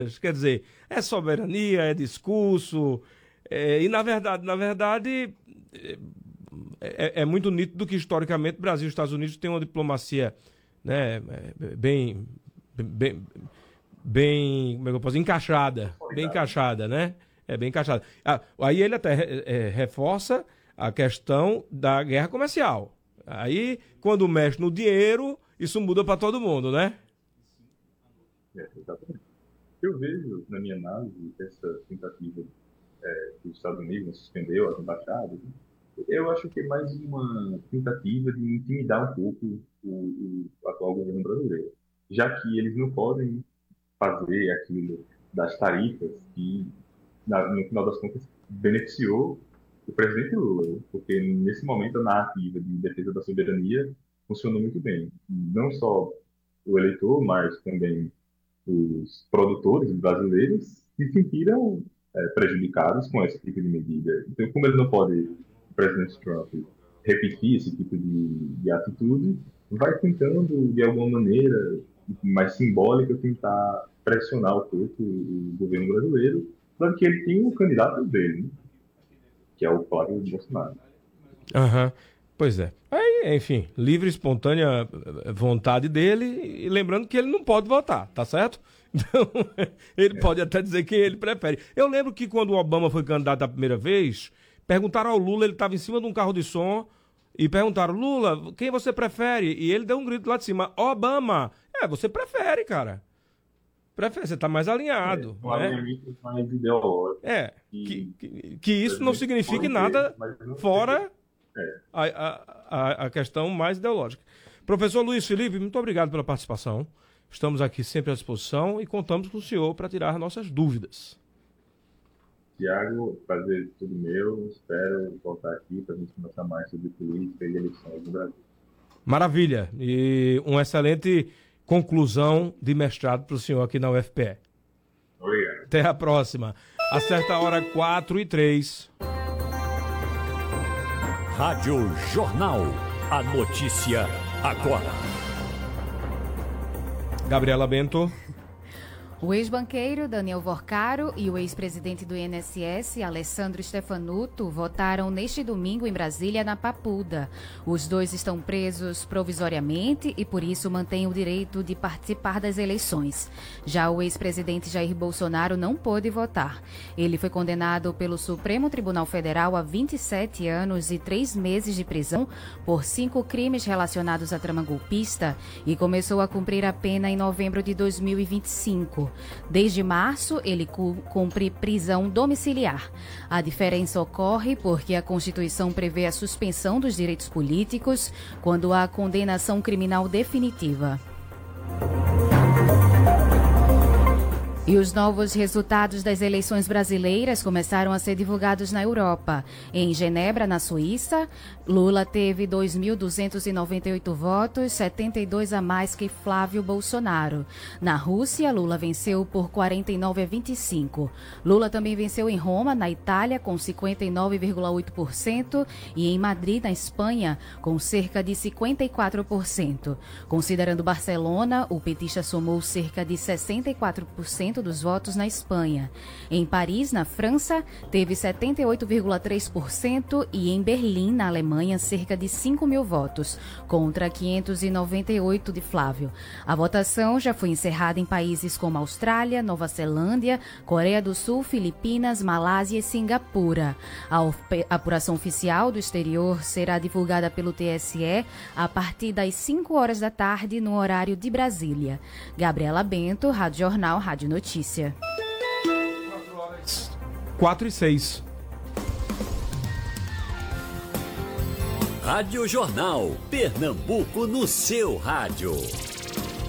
Quer dizer, é soberania, é discurso, e na verdade é muito nítido que historicamente Brasil e Estados Unidos têm uma diplomacia, né, bem, como é que eu posso dizer? Encaixada, né? É bem encaixada. Aí ele até reforça a questão da guerra comercial. Aí, quando mexe no dinheiro, isso muda para todo mundo, né? Exatamente. Eu vejo, na minha análise, essa tentativa que os Estados Unidos suspendeu as embaixadas, eu acho que é mais uma tentativa de intimidar um pouco o atual governo brasileiro, já que eles não podem fazer aquilo das tarifas que, no final das contas, beneficiou o presidente Lula, porque nesse momento a narrativa de defesa da soberania funcionou muito bem. Não só o eleitor, mas também os produtores brasileiros se sentiram prejudicados com esse tipo de medida. Então, como ele não pode, o presidente Trump, repetir esse tipo de atitude, vai tentando, de alguma maneira mais simbólica, tentar pressionar um pouco o governo brasileiro, para que ele tenha um candidato dele, né? Que é o Flávio Bolsonaro. Aham. Pois é. Aí, enfim, livre e espontânea vontade dele, e lembrando que ele não pode votar, tá certo? Então, ele pode até dizer quem ele prefere. Eu lembro que quando o Obama foi candidato a primeira vez, perguntaram ao Lula, ele estava em cima de um carro de som, e perguntaram, Lula, quem você prefere? E ele deu um grito lá de cima, Obama! Você prefere, cara. Prefere, você tá mais alinhado. Um né? alinhamento mais ideológico. Que isso não signifique nada fora É. a questão mais ideológica. Professor Luiz Felipe, muito obrigado pela participação. Estamos aqui sempre à disposição e contamos com o senhor para tirar nossas dúvidas. Tiago, prazer tudo meu. Espero voltar aqui para a gente conversar mais sobre política e eleições no Brasil. Maravilha. E uma excelente conclusão de mestrado para o senhor aqui na UFPE. Obrigado. Até a próxima. A certa hora, 4h03. Rádio Jornal. A notícia agora. Gabriela Bento. O ex-banqueiro Daniel Vorcaro e o ex-presidente do INSS, Alessandro Stefanuto, votaram neste domingo em Brasília, na Papuda. Os dois estão presos provisoriamente e, por isso, mantêm o direito de participar das eleições. Já o ex-presidente Jair Bolsonaro não pôde votar. Ele foi condenado pelo Supremo Tribunal Federal a 27 anos e 3 meses de prisão por 5 crimes relacionados à trama golpista e começou a cumprir a pena em novembro de 2025. Desde março, ele cumpre prisão domiciliar. A diferença ocorre porque a Constituição prevê a suspensão dos direitos políticos quando há condenação criminal definitiva. E os novos resultados das eleições brasileiras começaram a ser divulgados na Europa. Em Genebra, na Suíça, Lula teve 2.298 votos, 72 a mais que Flávio Bolsonaro. Na Rússia, Lula venceu por 49-25. Lula também venceu em Roma, na Itália, com 59,8% e em Madrid, na Espanha, com cerca de 54%. Considerando Barcelona, o petista somou cerca de 64% dos votos na Espanha. Em Paris, na França, teve 78,3% e em Berlim, na Alemanha, cerca de 5 mil votos, contra 598 de Flávio. A votação já foi encerrada em países como Austrália, Nova Zelândia, Coreia do Sul, Filipinas, Malásia e Singapura. A apuração oficial do exterior será divulgada pelo TSE a partir das 5 horas da tarde, no horário de Brasília. Gabriela Bento, Rádio Jornal, Rádio Notícia. 4h06. Rádio Jornal. Pernambuco no seu rádio.